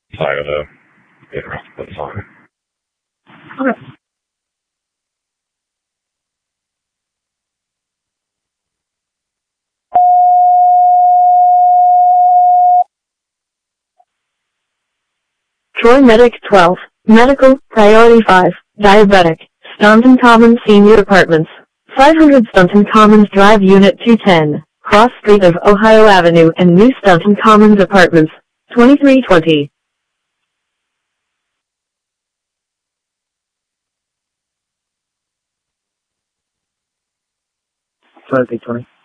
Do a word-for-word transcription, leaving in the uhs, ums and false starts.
Idaho. Yeah, that's fine. Okay. Troy Medic twelve, Medical, Priority five, Diabetic, Staunton Commons Senior Apartments, five hundred Staunton Commons Drive Unit two ten, Cross Street of Ohio Avenue and New Staunton Commons Apartments, twenty-three twenty. twenty-three twenty.